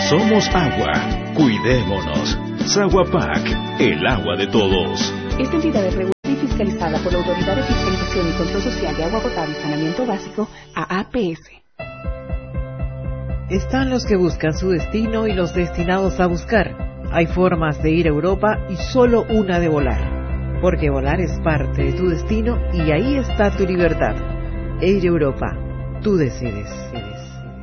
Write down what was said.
Somos agua. Cuidémonos. Saguapac, el agua de todos. Esta entidad es regulada y fiscalizada por la Autoridad de Fiscalización y Control Social de Agua Potable y Saneamiento Básico, AAPS. Están los que buscan su destino y los destinados a buscar. Hay formas de ir a Europa y solo una de volar. Porque volar es parte de tu destino y ahí está tu libertad. Air Europa, tú decides.